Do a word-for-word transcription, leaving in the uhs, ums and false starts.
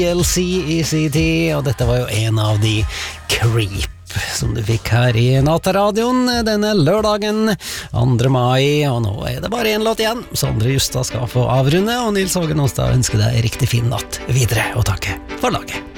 L C E C T, og dette var jo en av de Creep som du fikk her i Nattradioen denne lørdagen andre mai, og nå er det bare en låt igjen. Sondre Justad skal få avrunde, og Nils Hågen Åstad ønsker deg riktig fin natt videre, og takke for laget.